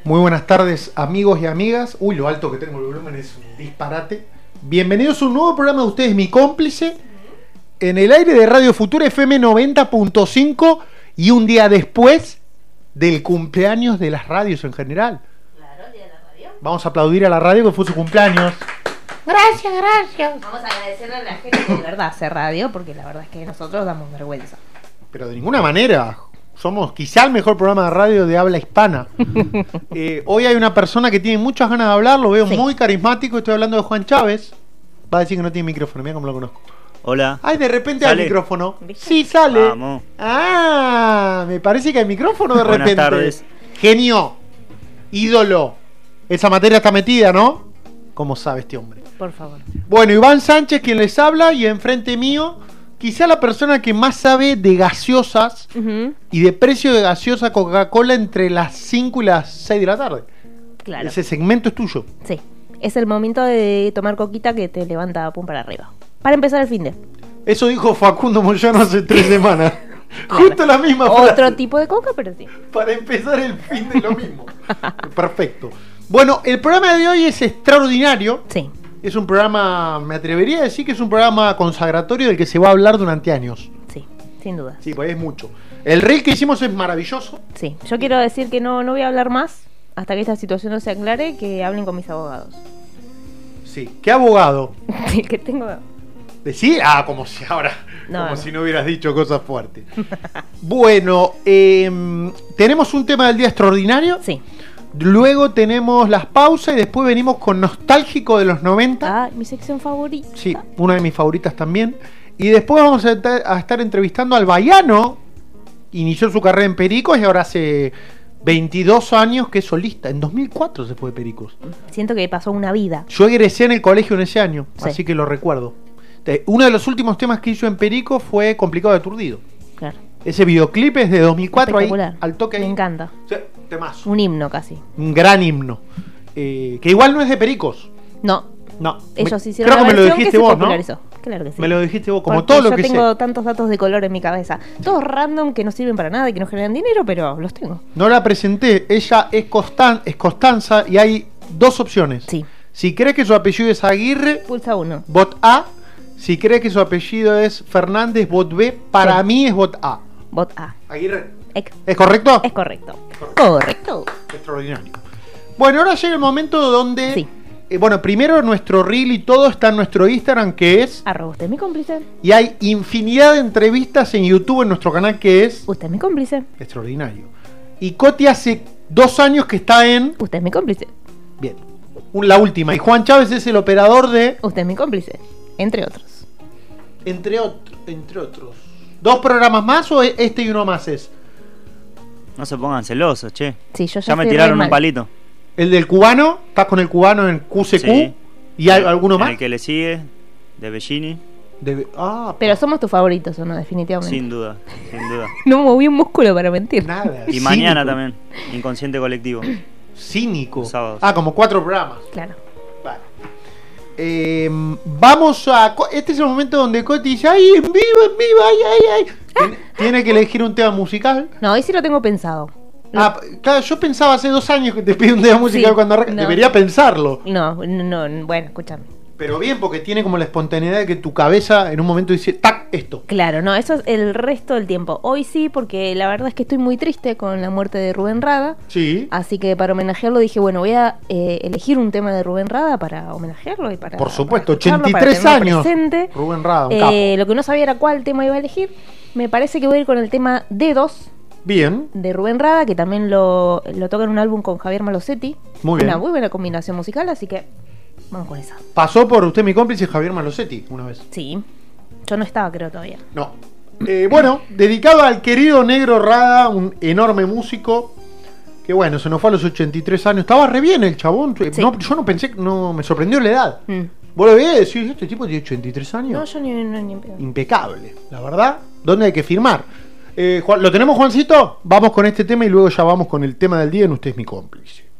Muy buenas tardes, amigos y amigas. Uy, lo alto que tengo el volumen es un disparate. Bienvenidos a un nuevo programa de Ustedes, mi cómplice, en el aire de Radio Futura FM 90.5 y un día después del cumpleaños de las radios en general. Claro, el día de la radio. Vamos a aplaudir a la radio que fue su cumpleaños. Gracias, gracias. Vamos a agradecerle a la gente que de verdad hace radio, porque la verdad es que nosotros damos vergüenza. Pero de ninguna manera. Somos quizá el mejor programa de radio de habla hispana. Hoy hay una persona que tiene muchas ganas de hablar, lo veo muy carismático. Estoy hablando de Juan Chávez. Va a decir que no tiene micrófono, mira cómo lo conozco. Hola. Ay, de repente ¿Sale? hay micrófono. ¿Viste? Sí, sale. Vamos. Ah, me parece que hay micrófono de Buenas repente. tardes. Genio. Ídolo. Esa materia está metida, ¿no? ¿Cómo sabe este hombre? Por favor. Bueno, Iván Sánchez quien les habla y enfrente mío, quizá la persona que más sabe de gaseosas y de precio de gaseosa Coca-Cola entre las 5 y las 6 de la tarde. Claro. Ese segmento es tuyo. Sí. Es el momento de tomar coquita que te levanta pum para arriba. Para empezar el fin de. Eso dijo Facundo Moyano hace 3 semanas. Claro. Justo la misma frase. Otro tipo de coca, pero sí. Para empezar el fin de lo mismo. Perfecto. Bueno, el programa de hoy es extraordinario. Sí. Es un programa, me atrevería a decir que es un programa consagratorio del que se va a hablar durante años. Sí, sin duda. Sí, pues es mucho. El reel que hicimos es maravilloso. Sí. Yo quiero decir que no voy a hablar más hasta que esta situación no se aclare, que hablen con mis abogados. Sí. ¿Qué abogado? Sí, que tengo. ¿Decir? Ah, como si ahora. No, como no. si no hubieras dicho cosas fuertes. Bueno, tenemos un tema del día extraordinario. Sí. Luego tenemos las pausas y después venimos con nostálgico de los 90. Ah, mi sección favorita. Sí, una de mis favoritas también. Y después vamos a estar entrevistando al Baiano. Inició su carrera en Pericos y ahora hace 22 años que es solista. En 2004 se fue de Pericos. Siento que pasó una vida. Yo egresé en el colegio en ese año, Sí. así que lo recuerdo. Uno de los últimos temas que hizo en Pericos fue Complicado de Aturdido. Claro. Ese videoclip es de 2004, ahí, Espectacular. al toque ahí. Me encanta. Sí, temazo. Un himno casi. Un gran himno. Que igual no es de Pericos. No. No. Ellos hicieron creo la que me lo versión dijiste que se vos, ¿no? popularizó. Claro que sí. Me lo dijiste vos, como Porque todo lo yo que tengo sé. tantos datos de color en mi cabeza. Todos random que no sirven para nada y que no generan dinero, pero los tengo. No la presenté. Ella es Constanza y hay dos opciones. Sí. Si crees que su apellido es Aguirre, Pulsa 1. vot A. Si crees que su apellido es Fernández, vot B. Para Sí. mí es vot A. Bot A. Aguirre. Ec- ¿Es correcto? Es correcto. Correcto. Extraordinario. Bueno, ahora llega el momento donde... Sí. Bueno, primero nuestro reel y todo está en nuestro Instagram, que es... Usted es mi cómplice. Y hay infinidad de entrevistas en YouTube en nuestro canal, que es... Usted es mi cómplice. Extraordinario. Y Coti hace 2 años que está en... Usted es mi cómplice. Bien. La última. Y Juan Chávez es el operador de... Usted es mi cómplice. Entre otros. Entre otros. ¿2 programas más o este y uno más es? No se pongan celosos, che. Sí, yo Ya me estoy tiraron re un mal. palito. ¿El del cubano? ¿Estás con el cubano en QCQ? Sí. ¿Y hay alguno En más? el que le sigue, de Bellini. Pero somos tus favoritos, ¿o no? Definitivamente. Sin duda, sin duda. No moví un músculo para mentir. Nada. Y cínico. mañana también, Inconsciente Colectivo. Cínico. Sábados. Ah, como 4 programas. Claro. Vale. Vamos a... Este es el momento donde Coti dice, ¡ay, en vivo, ay! Tiene que elegir un tema musical. No, hoy sí lo tengo pensado. Ah, claro, yo pensaba hace 2 años que te pido un tema musical Sí, cuando no. debería pensarlo. No, bueno, escúchame. Pero bien, porque tiene como la espontaneidad de que tu cabeza en un momento dice, ¡tac! Esto. Claro, no, eso es el resto del tiempo. Hoy sí, porque la verdad es que estoy muy triste con la muerte de Rubén Rada. Sí. Así que para homenajearlo dije, bueno, voy a elegir un tema de Rubén Rada para homenajearlo y para... Por supuesto, para escucharlo, 83 para tenerlo años. presente. Rubén Rada, un capo. Lo que no sabía era cuál tema iba a elegir. Me parece que voy a ir con el tema Dedos Bien. de Rubén Rada, que también lo toca en un álbum con Javier Malosetti. Muy bien. Una muy buena combinación musical, así que vamos con esa. Pasó por usted mi cómplice Javier Malosetti una vez. Sí, yo no estaba creo todavía. No. Bueno, dedicado al querido Negro Rada, un enorme músico. Que bueno, se nos fue a los 83 años. Estaba re bien el chabón. Sí. No, yo no pensé, no me sorprendió la edad. Mm. Vos lo veías y decís, este tipo tiene 83 años. No, yo ni en pedo. Impecable, la verdad. ¿Dónde hay que firmar? ¿Lo tenemos, Juancito? Vamos con este tema y luego ya vamos con el tema del día en Usted es mi cómplice.